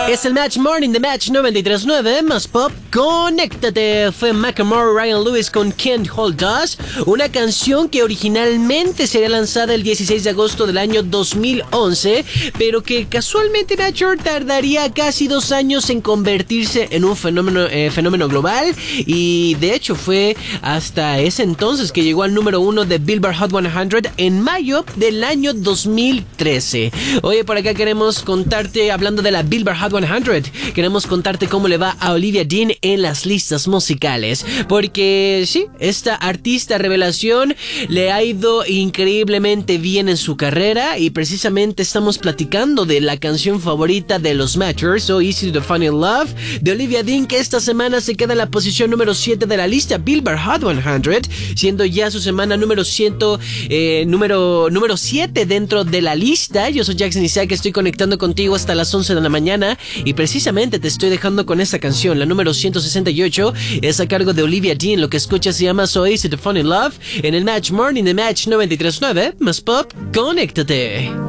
Es el Match Morning de Match 93.9, más pop, conéctate. Fue Macklemore, Ryan Lewis con Can't Hold Us, una canción que originalmente sería lanzada el 16 de agosto del año 2011, pero que casualmente Matcher tardaría casi 2 años en convertirse en un fenómeno global, y de hecho fue hasta ese entonces que llegó al número 1 de Billboard Hot 100 en mayo del año 2013. Oye, por acá queremos contarte, hablando de la Billboard Hot 100, queremos contarte cómo le va a Olivia Dean en las listas musicales, porque sí, esta artista revelación le ha ido increíblemente bien en su carrera, y precisamente estamos platicando de la canción favorita de los Matchers, So Easy to Fall in Love, de Olivia Dean, que esta semana se queda en la posición número 7 de la lista Billboard Hot 100, siendo ya su semana número 7 dentro de la lista. Yo soy Jackson Isaac, estoy conectando contigo hasta las 11 de la mañana, y precisamente te estoy dejando con esta canción, la número 168, es a cargo de Olivia Dean. Lo que escuchas se llama So Easy to Fall in Love en el Match Morning de Match 93.9, más pop, conéctate.